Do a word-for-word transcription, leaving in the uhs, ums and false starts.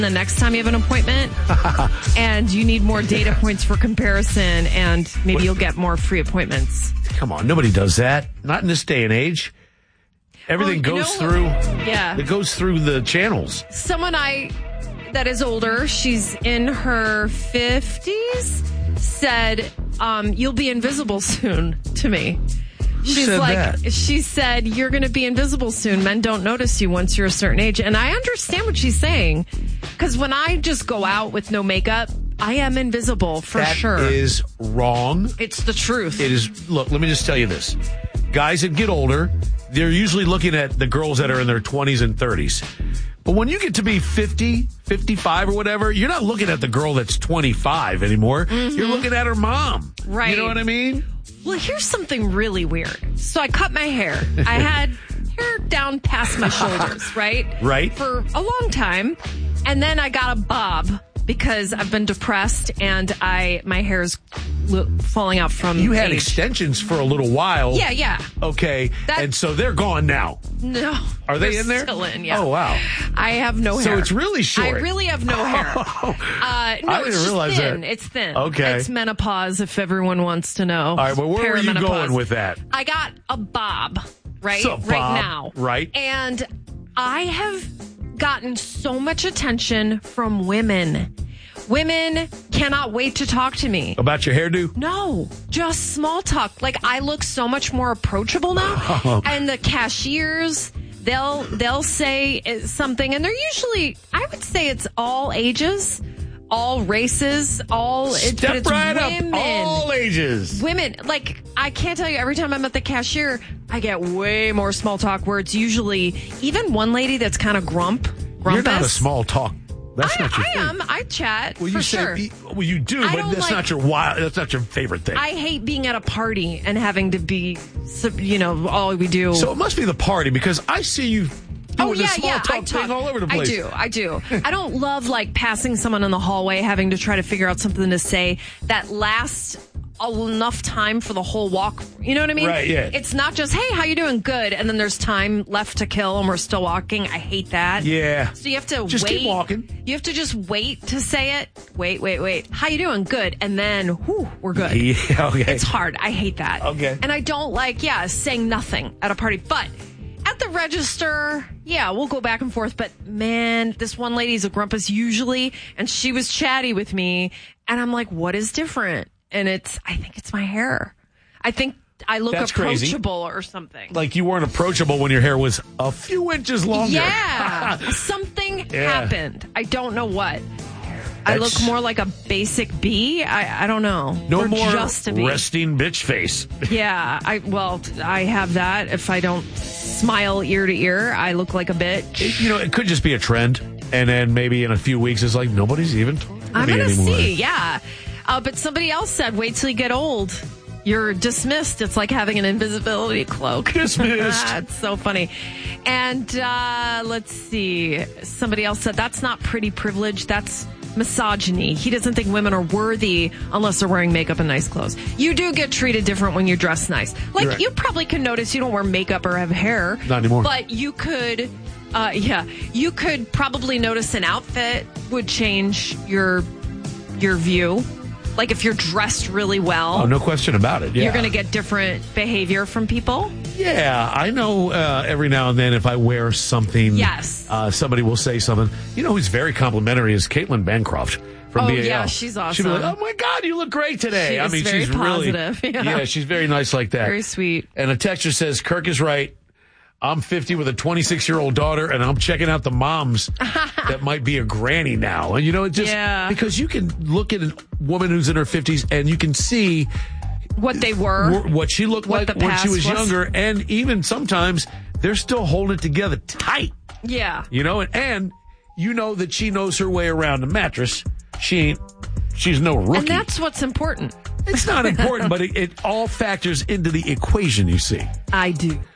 the next time you have an appointment and you need more data points for comparison, and maybe What? you'll get more free appointments. Come on, nobody does that. Not in this day and age. Everything Well, you goes know- through. Yeah. It goes through the channels. Someone I that is older, she's in her fifties, said, um, "You'll be invisible soon" to me. She's said like, that? she said, "You're going to be invisible soon. Men don't notice you once you're a certain age." And I understand what she's saying, because when I just go out with no makeup, I am invisible for That sure. is wrong. It's the truth. It is. Look, let me just tell you this. Guys that get older, they're usually looking at the girls that are in their twenties and thirties. But when you get to be fifty, fifty-five or whatever, you're not looking at the girl that's twenty-five anymore. Mm-hmm. You're looking at her mom. Right. You know what I mean? Well, here's something really weird. So I cut my hair. I had hair down past my shoulders, right? Right. For a long time. And then I got a bob because I've been depressed and I my hair's lo- falling out from You had age. extensions for a little while. Yeah, yeah. Okay. That- and so they're gone now. No. Are they they're in there? Still in, yeah. Oh, wow. I have no So hair. it's really short. I really have no hair. Uh, no, I didn't it's just realize thin. that. It's thin. Okay. It's menopause, if everyone wants to know. All right, well, where were you Perimenopause. going with that? I got a bob, right? Sup, right Bob? now. Right. And I have gotten so much attention from women. Women cannot wait to talk to me. About your hairdo? No, just small talk. Like, I look so much more approachable now. And the cashiers, they'll they'll say something, and they're usually, I would say it's all ages, all races, all it's, but Step it's right women. up. All ages. Women, like, I can't tell you, every time I'm at the cashier, I get way more small talk where it's usually even one lady that's kind of grump. Grumpus. You're not a small talk. That's I, not your I thing. am. I chat Well, for you sure. say, well, you do, I but don't that's like- not your wild. That's not your favorite thing. I hate being at a party and having to be, you know, all we do. so it must be the party, because I see you doing Oh, yeah, this small yeah, talk I talk. thing all over the place. I do, I do. I don't love, like, passing someone in the hallway, having to try to figure out something to say that lasts enough time for the whole walk. You know what I mean? Right, yeah. It's not just, hey, how you doing? Good. And then there's time left to kill and we're still walking. I hate that. Yeah. So you have to Just wait. keep walking. You have to just wait to say it. Wait, wait, wait. How you doing? Good. And then, whew, we're good. Yeah, okay. It's hard. I hate that. Okay. And I don't like, yeah, saying nothing at a party. But at the register, yeah, we'll go back and forth. But man, this one lady's a grumpus usually, and she was chatty with me. And I'm like, what is different? And it's, I think it's my hair. I think I look That's crazy. approachable or something. Like you weren't approachable when your hair was a few inches longer. Yeah. Something Yeah. happened. I don't know what. I look That's- more like a basic bee. I, I don't know. No or more just a bee. resting bitch face. Yeah, I well, I have that. If I don't smile ear to ear, I look like a bitch. It- you know, it could just be a trend, and then maybe in a few weeks, it's like nobody's even talking to I'm me gonna anymore. see. Yeah, uh, but somebody else said, "Wait till you get old. You're dismissed. It's like having an invisibility cloak." Dismissed. It's so funny. And uh, let's see. Somebody else said, "That's not pretty privilege. That's misogyny. He doesn't think women are worthy unless they're wearing makeup and nice clothes." You do get treated different when you're dressed nice. Like, Right. you probably can notice you don't wear makeup or have hair. Not anymore. But you could, uh, yeah, you could probably notice an outfit would change your your view. Like, if you're dressed really well, Oh, no question about it. Yeah. you're going to get different behavior from people. Yeah, I know uh, every now and then if I wear something, Yes. uh, somebody will say something. You know who's very complimentary is Caitlin Bancroft from Oh, B A L. yeah, she's She'll be like, awesome. oh, my God, you look great today. She I is mean, very she's really, positive, yeah. she's very nice like that. Very sweet. And a texter says, Kirk is right. I'm fifty with a twenty-six-year-old daughter, and I'm checking out the moms that might be a granny now. And, you know, it just, Yeah. because you can look at a woman who's in her fifties and you can see What they were. wh- what she looked What like the when she past was was. younger, and even sometimes they're still holding it together tight, Yeah. you know, and, and you know that she knows her way around the mattress. She ain't, she's no rookie. And that's what's important. It's not important, but it, it all factors into the equation, you see. I do.